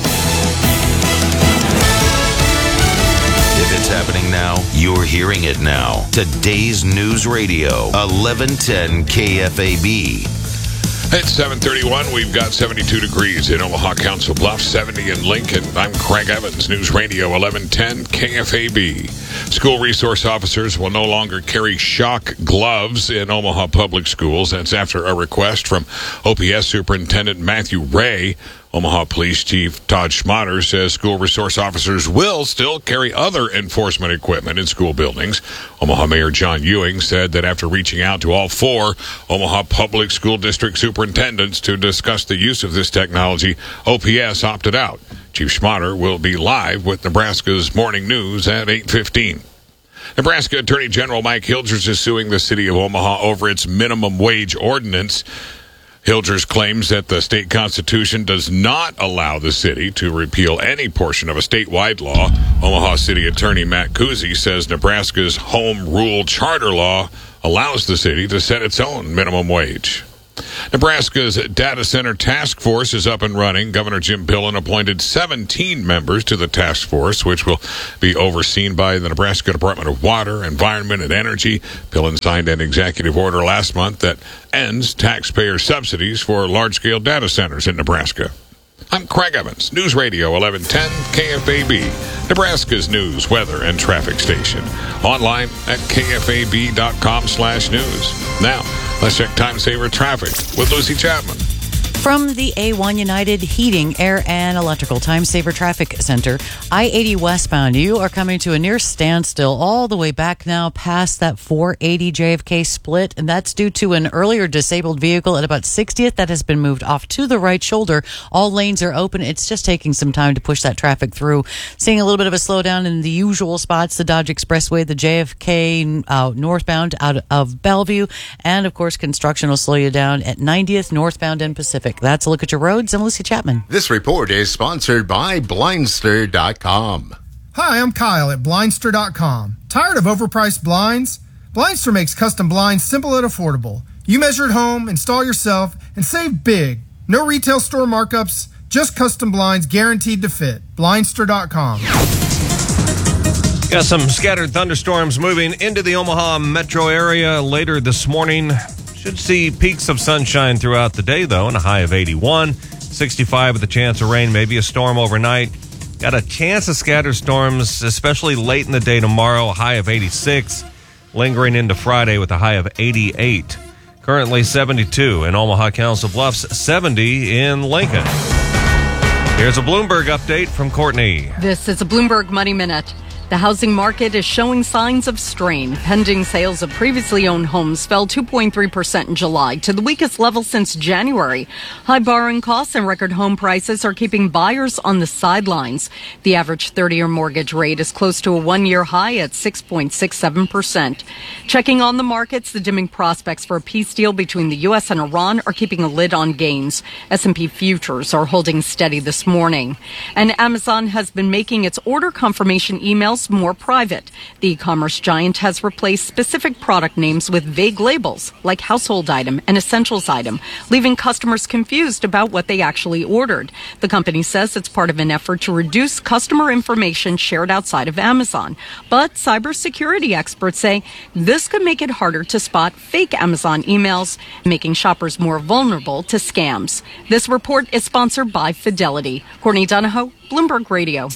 If it's happening now, you're hearing it now. Today's News Radio, eleven ten K F A B. It's seven thirty-one. We've got seventy-two degrees in Omaha, Council Bluffs, seventy in Lincoln. I'm Craig Evans, News Radio eleven ten K F A B. School resource officers will no longer carry shock gloves in Omaha public schools. That's after a request from O P S Superintendent Matthew Ray. Omaha Police Chief Todd Schmatter says school resource officers will still carry other enforcement equipment in school buildings. Omaha Mayor John Ewing said that after reaching out to all four Omaha Public School District superintendents to discuss the use of this technology, O P S opted out. Chief Schmatter will be live with Nebraska's Morning News at eight fifteen. Nebraska Attorney General Mike Hilgers is suing the city of Omaha over its minimum wage ordinance. Hilgers claims that the state constitution does not allow the city to repeal any portion of a statewide law. Omaha City Attorney Matt Kuzy says Nebraska's home rule charter law allows the city to set its own minimum wage. Nebraska's data center task force is up and running. Governor Jim Pillen appointed seventeen members to the task force, which will be overseen by the Nebraska Department of Water, Environment, and Energy. Pillen signed an executive order last month that ends taxpayer subsidies for large-scale data centers in Nebraska. I'm Craig Evans, News Radio eleven ten K F A B, Nebraska's news, weather, and traffic station. Online at K F A B dot com slash news. Now, let's check time saver traffic with Lucy Chapman. From the A one United Heating, Air, and Electrical Time Saver Traffic Center, I eighty westbound, you are coming to a near standstill all the way back now past that four eighty J F K split, and that's due to an earlier disabled vehicle at about sixtieth that has been moved off to the right shoulder. All lanes are open. It's just taking some time to push that traffic through. Seeing a little bit of a slowdown in the usual spots, the Dodge Expressway, the J F K uh, northbound out of Bellevue, and of course construction will slow you down at ninetieth northbound and Pacific. That's a look at your roads. I'm Lucy Chapman. This report is sponsored by Blindster dot com. Hi, I'm Kyle at Blindster dot com. Tired of overpriced blinds? Blindster makes custom blinds simple and affordable. You measure at home, install yourself, and save big. No retail store markups, just custom blinds guaranteed to fit. Blindster dot com. Got some scattered thunderstorms moving into the Omaha metro area later this morning. Should see peaks of sunshine throughout the day, though, and a high of eighty-one. sixty-five with a chance of rain, maybe a storm overnight. Got a chance of scattered storms, especially late in the day tomorrow, a high of eighty-six. Lingering into Friday with a high of eighty-eight. Currently seventy-two in Omaha Council Bluffs, seventy in Lincoln. Here's a Bloomberg update from Courtney. This is a Bloomberg Money Minute. The housing market is showing signs of strain. Pending sales of previously owned homes fell two point three percent in July to the weakest level since January. High borrowing costs and record home prices are keeping buyers on the sidelines. The average thirty-year mortgage rate is close to a one-year high at six point six seven percent. Checking on the markets, the dimming prospects for a peace deal between the U S and Iran are keeping a lid on gains. S and P futures are holding steady this morning. And Amazon has been making its order confirmation emails more private. The e-commerce giant has replaced specific product names with vague labels like household item and essentials item, leaving customers confused about what they actually ordered. The company says it's part of an effort to reduce customer information shared outside of Amazon. But cybersecurity experts say this could make it harder to spot fake Amazon emails, making shoppers more vulnerable to scams. This report is sponsored by Fidelity. Courtney Donahoe, Bloomberg Radio.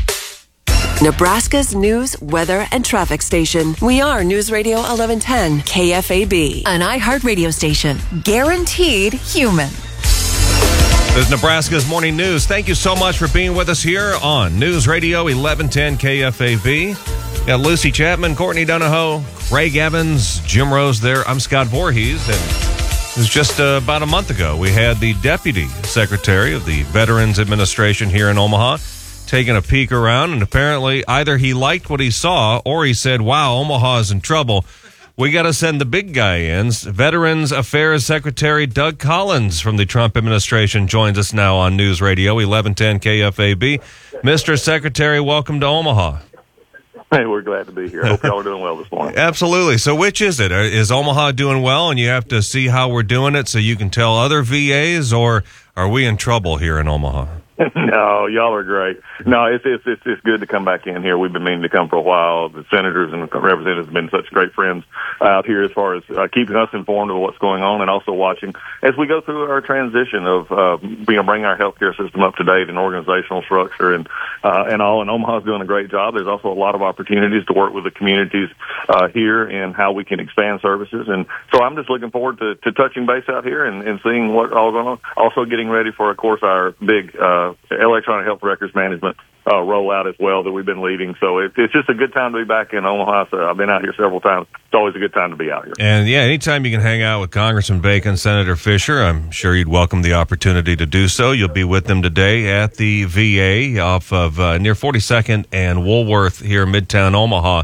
Nebraska's news, weather, and traffic station. We are News Radio eleven ten K F A B, an iHeartRadio station. Guaranteed human. This is Nebraska's Morning News. Thank you so much for being with us here on News Radio eleven ten K F A B. Got Lucy Chapman, Courtney Donahoe, Craig Evans, Jim Rose there. I'm Scott Voorhees, and it was just uh, about a month ago we had the Deputy Secretary of the Veterans Administration here in Omaha taking a peek around, and apparently either he liked what he saw or he said, wow, Omaha's in trouble. We got to send the big guy in. Veterans Affairs Secretary Doug Collins from the Trump administration joins us now on News Radio eleven ten K F A B. Mister Secretary, welcome to Omaha. Hey, we're glad to be here. Hope y'all are doing well this morning. Absolutely. So which is it? Is Omaha doing well and you have to see how we're doing it so you can tell other V As, or are we in trouble here in Omaha? No, y'all are great. No, it's, it's it's it's good to come back in here. We've been meaning to come for a while. The senators and representatives have been such great friends out here as far as uh, keeping us informed of what's going on, and also watching as we go through our transition of uh, you know bringing our healthcare system up to date and organizational structure and uh, and all. And Omaha's doing a great job. There's also a lot of opportunities to work with the communities uh, here and how we can expand services. And so I'm just looking forward to, to touching base out here and, and seeing what all going on. Also getting ready for, of course, our big uh, electronic health records management uh, rollout as well that we've been leading. So it, it's just a good time to be back in Omaha. So I've been out here several times. It's always a good time to be out here. And yeah, anytime you can hang out with Congressman Bacon, Senator Fisher, I'm sure you'd welcome the opportunity to do so. You'll be with them today at the V A off of uh, near forty-second and Woolworth here in Midtown Omaha.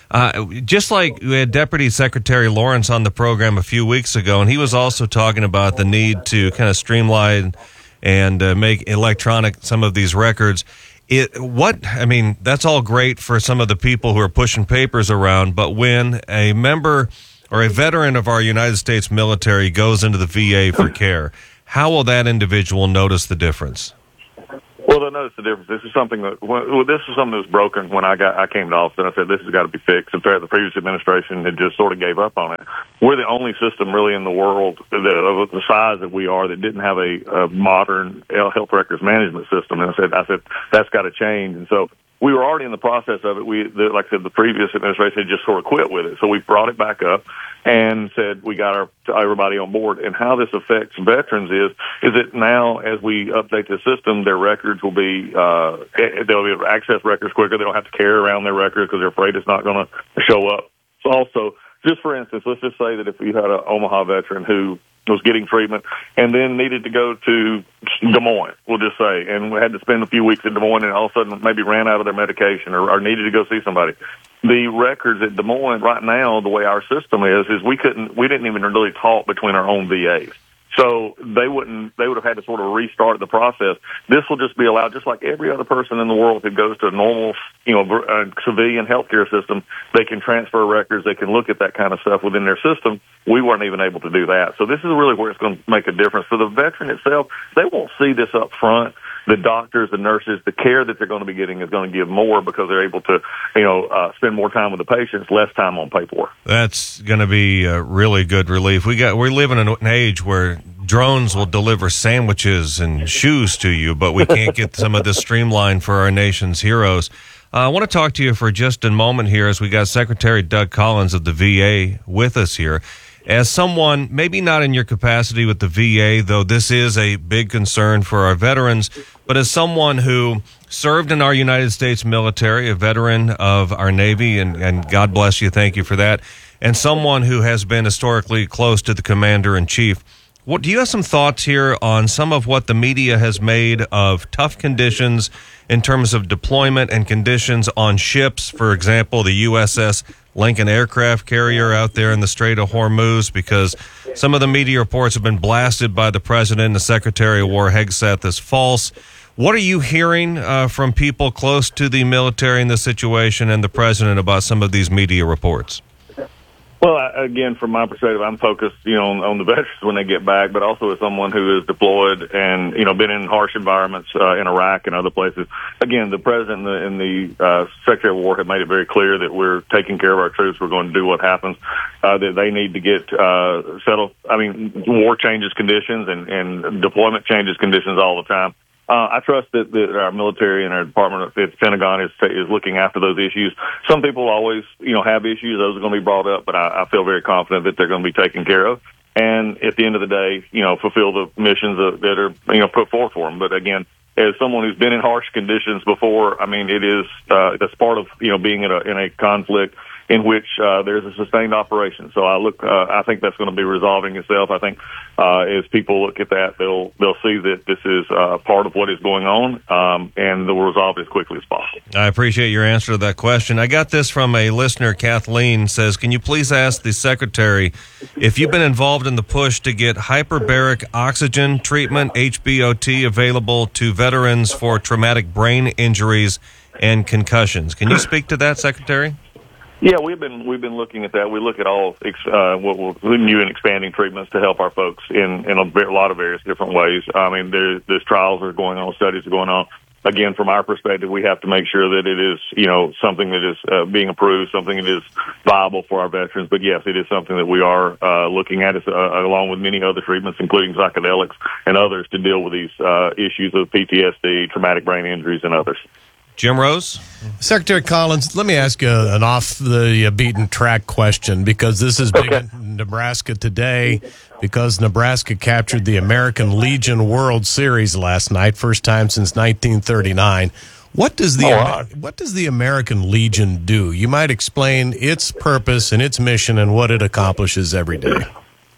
Uh, just like we had Deputy Secretary Lawrence on the program a few weeks ago, and he was also talking about the need to kind of streamline and uh, make electronic some of these records. It what I mean, that's all great for some of the people who are pushing papers around, but when a member or a veteran of our United States military goes into the V A for care, how will that individual notice the difference? Well, they'll notice the difference. This is something that well, this is something that was broken when I got I came to office, and I said this has got to be fixed. In fact, the previous administration had just sort of gave up on it. We're the only system really in the world that, of the size that we are that didn't have a, a modern health records management system. And I said I said that's got to change. And so we were already in the process of it. We, the, like I said, the previous administration had just sort of quit with it. So we brought it back up and said we got our everybody on board. And how this affects veterans is is that now as we update the system, their records will be uh, they'll be able to access records quicker. They don't have to carry around their records because they're afraid it's not going to show up. So also, just for instance, let's just say that if you had an Omaha veteran who was getting treatment and then needed to go to Des Moines, we'll just say, and we had to spend a few weeks in Des Moines and all of a sudden maybe ran out of their medication or, or needed to go see somebody. The records at Des Moines right now, the way our system is, is we couldn't, we didn't even really talk between our own V As. So they wouldn't, they would have had to sort of restart the process. This will just be allowed, just like every other person in the world who goes to a normal, you know, uh, civilian healthcare system, they can transfer records, they can look at that kind of stuff within their system. We weren't even able to do that. So this is really where it's going to make a difference. For the veteran itself, they won't see this up front. The doctors, the nurses, the care that they're going to be getting is going to give more because they're able to, you know, uh, spend more time with the patients, less time on paperwork. That's going to be a really good relief. We got we live in an age where drones will deliver sandwiches and shoes to you, but we can't get some of this streamlined for our nation's heroes. Uh, I want to talk to you for just a moment here as we got Secretary Doug Collins of the V A with us here. As someone, maybe not in your capacity with the V A, though this is a big concern for our veterans, but as someone who served in our United States military, a veteran of our Navy, and, and God bless you, thank you for that, and someone who has been historically close to the Commander-in-Chief, what, do you have some thoughts here on some of what the media has made of tough conditions in terms of deployment and conditions on ships? For example, the U S S Lincoln aircraft carrier out there in the Strait of Hormuz, because some of the media reports have been blasted by the President and the Secretary of War Hegseth as false. What are you hearing uh, from people close to the military in this situation and the President about some of these media reports? Well, again, from my perspective, I'm focused, you know, on, on the veterans when they get back, but also as someone who is deployed and, you know, been in harsh environments uh, in Iraq and other places. Again, the President and the, and the uh, Secretary of War have made it very clear that we're taking care of our troops. We're going to do what happens. Uh, that they need to get uh, settled. I mean, war changes conditions and, and deployment changes conditions all the time. Uh, I trust that, that our military and our Department of the Pentagon is is looking after those issues. Some people always, you know, have issues; those are going to be brought up. But I, I feel very confident that they're going to be taken care of. And at the end of the day, you know, fulfill the missions that, that are, you know, put forth for them. But again, as someone who's been in harsh conditions before, I mean, it is uh, that's part of, you know, being in a in a conflict in which uh, there's a sustained operation. So I look, uh, I think that's going to be resolving itself. I think uh, as people look at that, they'll they'll see that this is uh, part of what is going on, um, and they'll resolve it as quickly as possible. I appreciate your answer to that question. I got this from a listener, Kathleen, says, can you please ask the Secretary if you've been involved in the push to get hyperbaric oxygen treatment, H B O T, available to veterans for traumatic brain injuries and concussions? Can you speak to that, Secretary? Yeah, we've been we've been looking at that. We look at all uh, what we're new and expanding treatments to help our folks in in a, a lot of various different ways. I mean, there, there's trials are going on, studies are going on. Again, from our perspective, we have to make sure that it is, you know, something that is uh, being approved, something that is viable for our veterans. But yes, it is something that we are uh, looking at, uh, along with many other treatments, including psychedelics and others, to deal with these uh, issues of P T S D, traumatic brain injuries, and others. Jim Rose? Secretary Collins, let me ask you an off-the-beaten-track question, because this is big okay. in Nebraska today, because Nebraska captured the American Legion World Series last night, first time since nineteen thirty-nine. What does the oh, wow. what does the American Legion do? You might explain its purpose and its mission and what it accomplishes every day.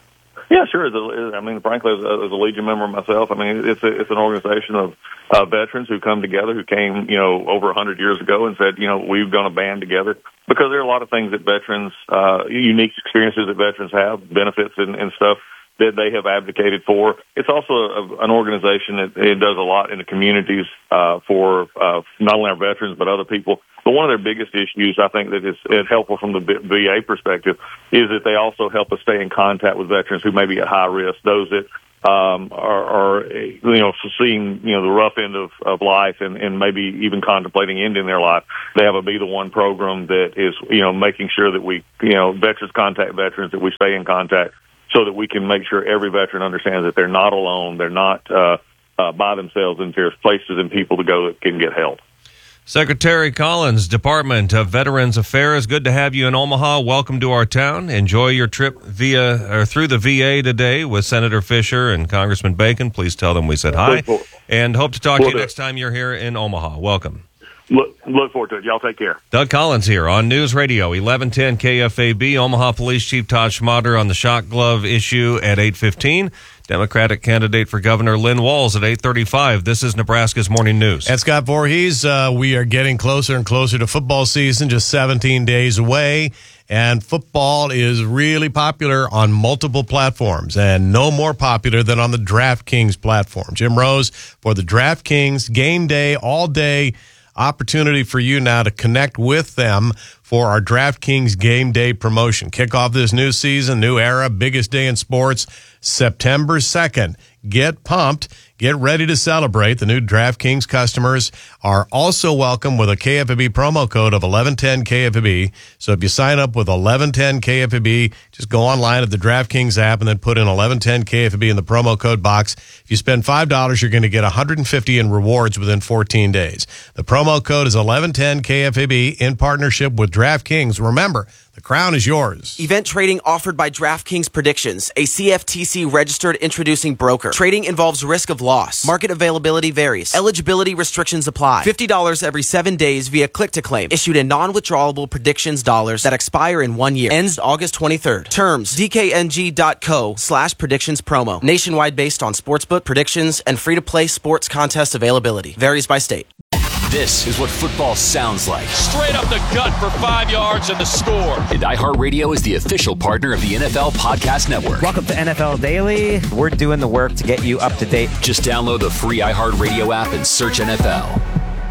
Yeah, sure. As a, I mean, frankly, as a, as a Legion member myself, I mean, it's a, it's an organization of uh, veterans who come together, who came, you know, over a hundred years ago and said, you know, we're going to band together because there are a lot of things that veterans, uh, unique experiences that veterans have, benefits and, and stuff that they have advocated for. It's also a, an organization that it does a lot in the communities uh, for uh, not only our veterans but other people. But one of their biggest issues, I think, that is, is helpful from the V A perspective, is that they also help us stay in contact with veterans who may be at high risk, those that um, are, are, you know, seeing, you know, the rough end of, of life and, and maybe even contemplating ending their life. They have a Be the One program that is, you know, making sure that we, you know, veterans contact veterans, that we stay in contact so that we can make sure every veteran understands that they're not alone, they're not uh, uh, by themselves, and there's places and people to go that can get help. Secretary Collins, Department of Veterans Affairs, good to have you in Omaha. Welcome to our town. Enjoy your trip via or through the V A today with Senator Fisher and Congressman Bacon. Please tell them we said hi, and hope to talk to you next time you're here in Omaha. Welcome. Look, look forward to it. Y'all take care. Doug Collins here on News Radio eleven ten K F A B. Omaha Police Chief Todd Schmader on the shot glove issue at eight fifteen. Democratic candidate for Governor Lynn Walls at eight thirty-five. This is Nebraska's Morning News. And Scott Voorhees, uh, we are getting closer and closer to football season, just seventeen days away. And football is really popular on multiple platforms, and no more popular than on the DraftKings platform. Jim Rose for the DraftKings Game Day, all day opportunity for you now to connect with them for our DraftKings Game Day promotion. Kick off this new season, new era, biggest day in sports, September second. Get pumped. Get ready to celebrate. The new DraftKings customers are also welcome with a K F A B promo code of eleven ten K F A B. So if you sign up with eleven ten K F A B, just go online at the DraftKings app and then put in eleven ten K F A B in the promo code box. If you spend five dollars, you're going to get one hundred fifty in rewards within fourteen days. The promo code is eleven ten K F A B in partnership with DraftKings. Remember, the crown is yours. Event trading offered by DraftKings Predictions, a C F T C registered introducing broker. Trading involves risk of loss. Market availability varies. Eligibility restrictions apply. fifty dollars every seven days via click to claim. Issued in non-withdrawable predictions dollars that expire in one year. Ends August twenty-third. Terms D K N G dot co slash predictions promo. Nationwide based on sportsbook predictions and free-to-play sports contest availability. Varies by state. This is what football sounds like. Straight up the gut for five yards and the score. And iHeartRadio is the official partner of the N F L Podcast Network. Welcome to N F L Daily. We're doing the work to get you up to date. Just download the free iHeartRadio app and search N F L.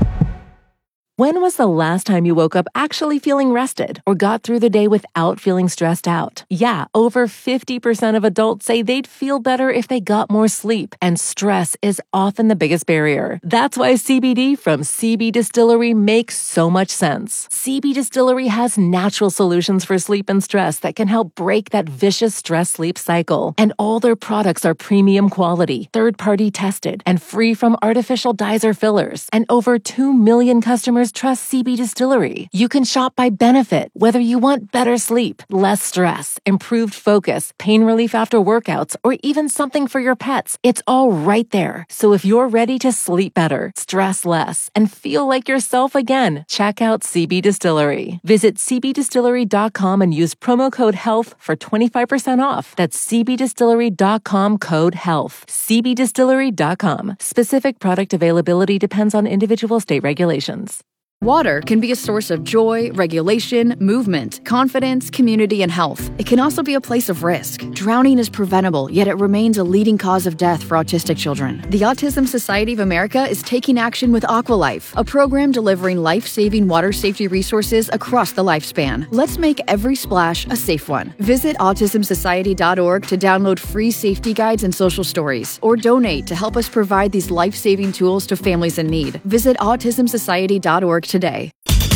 When was the last time you woke up actually feeling rested or got through the day without feeling stressed out? Yeah, over fifty percent of adults say they'd feel better if they got more sleep, and stress is often the biggest barrier. That's why C B D from C B Distillery makes so much sense. C B Distillery has natural solutions for sleep and stress that can help break that vicious stress-sleep cycle. And all their products are premium quality, third-party tested, and free from artificial dyes or fillers. And over two million customers trust C B Distillery. You can shop by benefit, whether you want better sleep, less stress, improved focus, pain relief after workouts, or even something for your pets. It's all right there. So if you're ready to sleep better, stress less, and feel like yourself again, check out C B Distillery. Visit C B distillery dot com and use promo code HEALTH for twenty-five percent off. That's C B distillery dot com code HEALTH. C B distillery dot com. Specific product availability depends on individual state regulations. Water can be a source of joy, regulation, movement, confidence, community, and health. It can also be a place of risk. Drowning is preventable, yet it remains a leading cause of death for autistic children. The Autism Society of America is taking action with Aqualife, a program delivering life-saving water safety resources across the lifespan. Let's make every splash a safe one. Visit autism society dot org to download free safety guides and social stories, or donate to help us provide these life-saving tools to families in need. Visit autism society dot org today.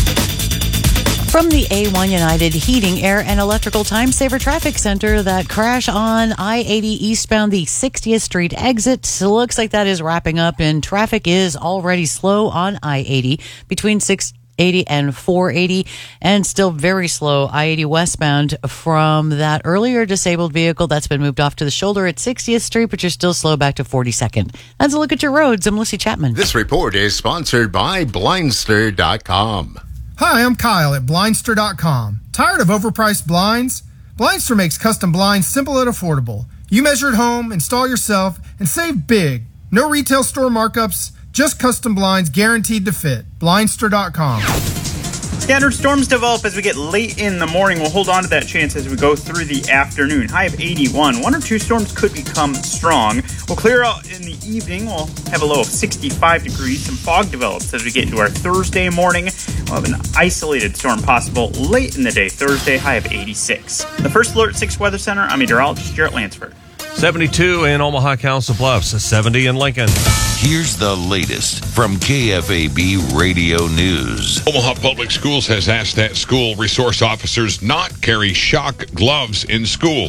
From the A one United Heating, Air, and Electrical Time Saver Traffic Center, that crash on I eighty eastbound the sixtieth Street exit looks like that is wrapping up, and traffic is already slow on I eighty between six eighty and four eighty, and still very slow I eighty westbound from that earlier disabled vehicle that's been moved off to the shoulder at sixtieth Street, but you're still slow back to forty-second. That's a look at your roads. I'm Lucy Chapman. This report is sponsored by Blindster dot com. Hi, I'm Kyle at Blindster dot com. Tired of overpriced blinds? Blindster makes custom blinds simple and affordable. You measure at home, install yourself, and save big. No retail store markups, just custom blinds guaranteed to fit. Blindster dot com. Scattered storms develop as we get late in the morning. We'll hold on to that chance as we go through the afternoon. High of eighty-one. One or two storms could become strong. We'll clear out in the evening. We'll have a low of sixty-five degrees. Some fog develops as we get into our Thursday morning. We'll have an isolated storm possible late in the day. Thursday, high of eighty-six. The First Alert six Weather Center, I'm meteorologist Jarrett Lansford. seventy-two in Omaha Council Bluffs, seventy in Lincoln. Here's the latest from K F A B Radio News. Omaha Public Schools has asked that school resource officers not carry shock gloves in school.